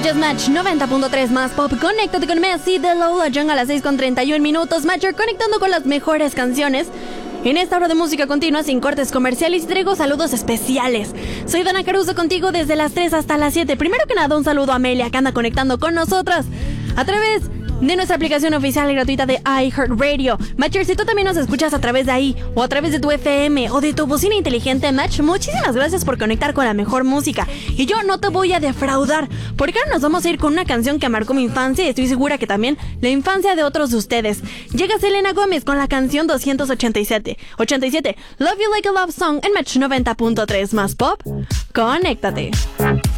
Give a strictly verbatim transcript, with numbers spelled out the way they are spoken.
Escuchas Match noventa punto tres más pop. Conéctate con Messi de Lola Young a las seis con treinta y un minutos. Matcher conectando con las mejores canciones. En esta hora de música continua sin cortes comerciales y traigo saludos especiales. Soy Dana Caruso contigo desde las tres hasta las siete. Primero que nada, un saludo a Amelia que anda conectando con nosotras a través de nuestra aplicación oficial y gratuita de iHeartRadio. Matcher, si tú también nos escuchas a través de ahí, o a través de tu F M, o de tu bocina inteligente Match, muchísimas gracias por conectar con la mejor música. Y yo no te voy a defraudar, porque ahora nos vamos a ir con una canción que marcó mi infancia y estoy segura que también la infancia de otros de ustedes. Llega Selena Gómez con la canción doscientos ochenta y siete. ochenta y siete, Love You Like a Love Song en Match noventa punto tres más pop. Conéctate.